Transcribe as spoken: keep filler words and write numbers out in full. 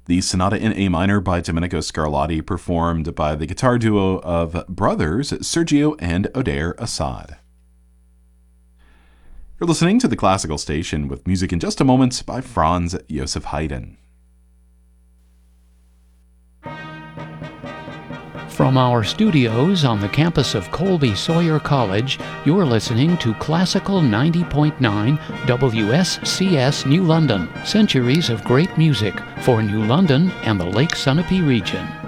the Sonata in A minor by Domenico Scarlatti, performed by the guitar duo of brothers Sergio and Odair Assad. You're listening to the Classical Station with music in just a moment by Franz Josef Haydn. From our studios on the campus of Colby Sawyer College, you're listening to Classical ninety point nine W S C S New London, centuries of great music for New London and the Lake Sunapee region.